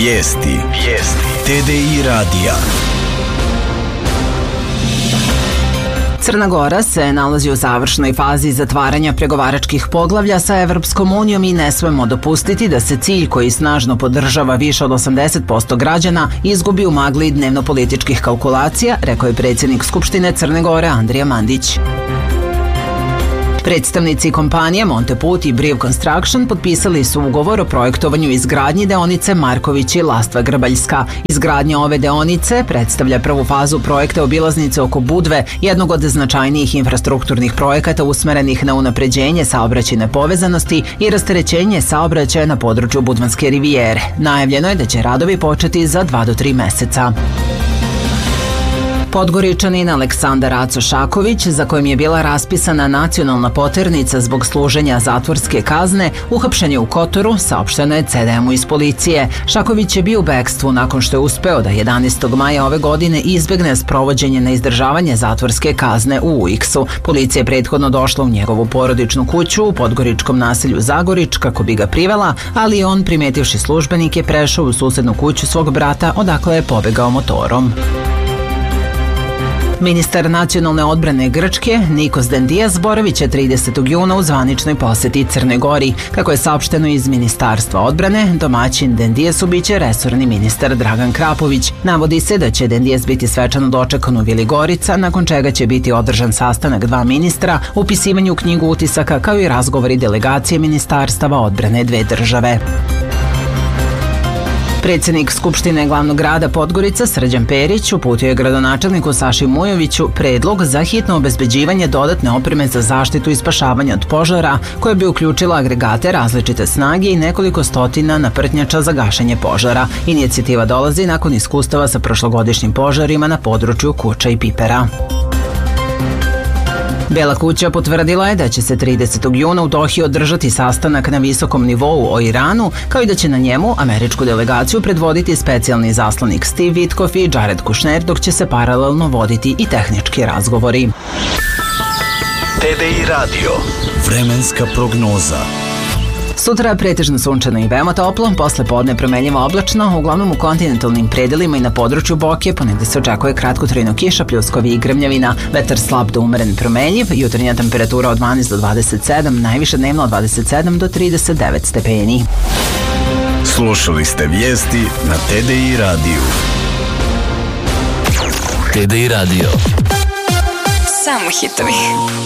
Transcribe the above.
Vijesti. TDI radija. Crna Gora se nalazi u završnoj fazi zatvaranja pregovaračkih poglavlja sa Evropskom unijom i ne smemo dopustiti da se cilj koji snažno podržava više od 80% građana izgubi u magli dnevno-političkih kalkulacija, rekao je predsjednik Skupštine Crne Gore Andrija Mandić. Predstavnici kompanije Monteput i Briv Construction potpisali su ugovor o projektovanju i izgradnji deonice Marković i Lastva Grbaljska. Izgradnja ove deonice predstavlja prvu fazu projekta obilaznice oko Budve, jednog od značajnijih infrastrukturnih projekata usmerenih na unapređenje saobraćajne povezanosti i rasterećenje saobraćaja na području Budvanske rivijere. Najavljeno je da će radovi početi za 2 do 3 meseca. Podgoričanin Aleksandar Aco Šaković, za kojim je bila raspisana nacionalna poternica zbog služenja zatvorske kazne, uhapšen je u Kotoru, saopšteno je CDM-u iz policije. Šaković je bio u bekstvu nakon što je uspeo da 11. maja ove godine izbegne sprovođenje na izdržavanje zatvorske kazne u UX-u. Policija je prethodno došla u njegovu porodičnu kuću u podgoričkom naselju Zagorič kako bi ga privela, ali on, primetivši službenike, prešao u susednu kuću svog brata, odakle je pobegao motorom. Ministar nacionalne odbrane Grčke, Nikos Dendias, boravit će 30. juna u zvaničnoj poseti Crnoj Gori. Kako je saopšteno iz Ministarstva odbrane, domaćin Dendiasu biće resorni ministar Dragan Krapović. Navodi se da će Dendias biti svečano dočekan u Vili Gorica, nakon čega će biti održan sastanak 2 ministra, upisivanje u knjigu utisaka kao i razgovori delegacije ministarstava odbrane 2 države. Predsjednik Skupštine glavnog grada Podgorica Srđan Perić uputio je gradonačelniku Saši Mujoviću predlog za hitno obezbeđivanje dodatne opreme za zaštitu i spašavanje od požara, koja bi uključila agregate različite snage i nekoliko stotina naprtnjača za gašenje požara. Inicijativa dolazi nakon iskustava sa prošlogodišnjim požarima na području Kuča i Pipera. Bela kuća potvrdila je da će se 30. juna u Dohi održati sastanak na visokom nivou o Iranu, kao i da će na njemu američku delegaciju predvoditi specijalni zaslanik Steve Witkoff i Jared Kushner, dok će se paralelno voditi i tehnički razgovori. TDI radio. Vremenska prognoza. Sutra pretežno sunčano i veoma toplo, posle podne promenljivo oblačno, uglavnom u kontinentalnim predelima i na području Boke, ponegde se očekuje kratkotrajno kiša, pljuskovi i grmljavina, vetar slab do umeren promenljiv, jutarnja temperatura od 12 do 27, najviše dnevno od 27 do 39 stepeni. Slušali ste vijesti na TDI radiju. TDI radio. Samo hitovi.